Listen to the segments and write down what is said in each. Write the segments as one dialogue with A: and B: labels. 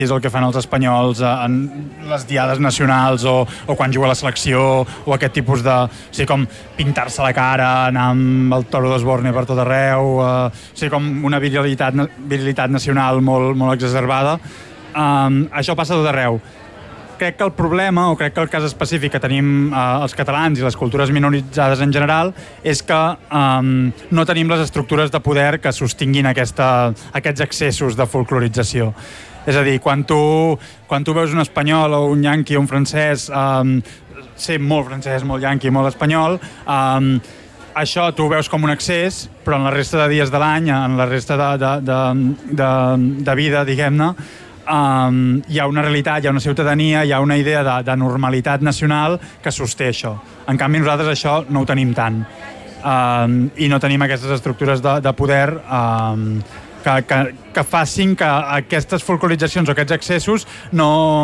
A: és el que fan els espanyols en les diades nacionals o quan juga a la selecció o aquest tipus de... O sigui, com pintar-se la cara, anar amb el toro d'Osborne per tot arreu, o sigui, com una virilitat nacional molt, molt exacerbada. Això passa tot arreu. Crec que el problema, o crec que el cas específic que tenim els catalans i les cultures minoritzades en general, és que no tenim les estructures de poder que sostinguin aquests excessos de folclorització. És a dir, quan tu veus un espanyol o un yanqui o un francès ser molt francès, molt yanqui, molt espanyol, això tu ho veus com un excés, però en la resta de dies de l'any, en la resta de vida, diguem-ne, hi ha una realitat, hi ha una ciutadania, hi ha una idea de normalitat nacional que sosté això. En canvi, nosaltres això no ho tenim tant. I no tenim aquestes estructures de poder que facin que aquestes folcloritzacions o aquests excessos no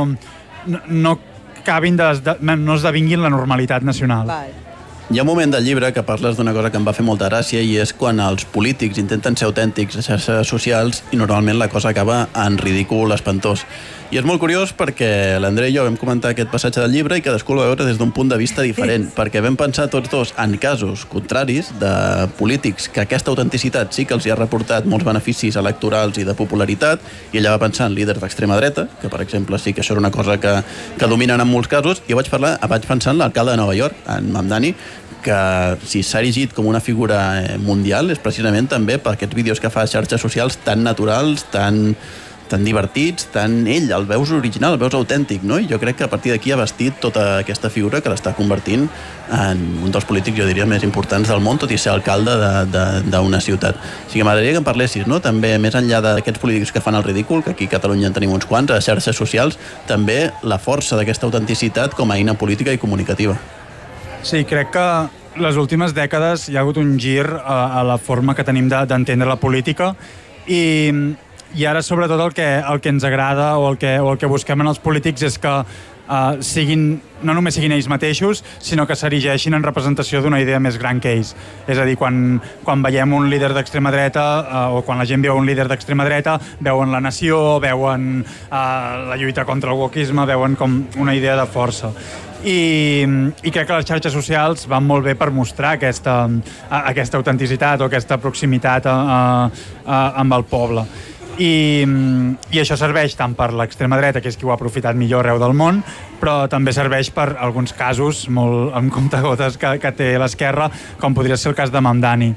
A: esdevinguin la normalitat nacional.
B: Hi ha un moment del llibre que parles d'una cosa que em va fer molta gràcia i és quan els polítics intenten ser autèntics a xarxes socials i normalment la cosa acaba en ridícul espantós. I és molt curiós perquè l'André i jo vam comentar aquest passatge del llibre i cadascú el va veure des d'un punt de vista diferent, perquè vam pensar tots dos en casos contraris de polítics que aquesta autenticitat sí que els hi ha reportat molts beneficis electorals i de popularitat, i ella va pensar en líders d'extrema dreta, que per exemple sí que això era una cosa que dominen en molts casos, i vaig pensar en l'alcalde de Nova York, en Mamdani, que si s'ha erigit com una figura mundial és precisament també per aquests vídeos que fa a xarxes socials tan naturals, tan divertits, ell el veus original, el veus autèntic, no? I jo crec que a partir d'aquí ha vestit tota aquesta figura que l'està convertint en un dels polítics, jo diria, més importants del món, tot i ser alcalde d'una ciutat. O sigui, m'agradaria que em parlessis, no? També, més enllà d'aquests polítics que fan el ridícul, que aquí a Catalunya en tenim uns quants, a xarxes socials, també la força d'aquesta autenticitat com a eina política i comunicativa.
A: Sí, crec que les últimes dècades hi ha hagut un gir a la forma que tenim d'entendre la política i ara sobretot el que ens agrada o el que busquem en els polítics és que no només siguin ells mateixos, sinó que s'erigeixin en representació d'una idea més gran que ells. És a dir, quan veiem un líder d'extrema dreta o quan la gent veu un líder d'extrema dreta, veuen la nació, veuen la lluita contra el wokisme, veuen com una idea de força. I crec que les xarxes socials van molt bé per mostrar aquesta autenticitat o aquesta proximitat amb el poble. I això serveix tant per l'extrema dreta, que és qui ho ha aprofitat millor arreu del món, però també serveix per alguns casos molt amb comptagotes que té l'esquerra, com podria ser el cas de Mamdani.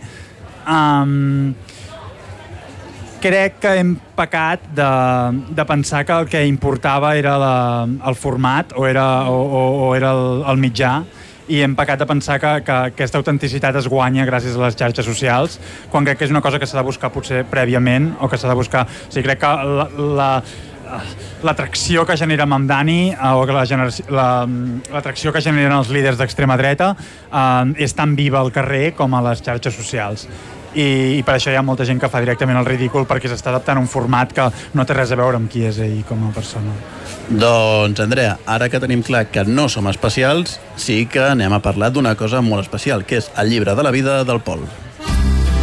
A: Crec que hem pecat de pensar que el que importava era el format o era el mitjà, i hem pecat de pensar que aquesta autenticitat es guanya gràcies a les xarxes socials, quan crec que és una cosa que s'ha de buscar potser prèviament, o que s'ha de buscar... O sigui, crec que l'atracció que genera Mamdani o l'atracció que generen els líders d'extrema dreta és tan viva al carrer com a les xarxes socials. I per això hi ha molta gent que fa directament el ridícul perquè s'està adaptant a un format que no té res a veure amb qui és ell com a persona.
B: Doncs, Andrea, ara que tenim clar que no som especials, sí que anem a parlar d'una cosa molt especial, que és el llibre de la vida del Pol.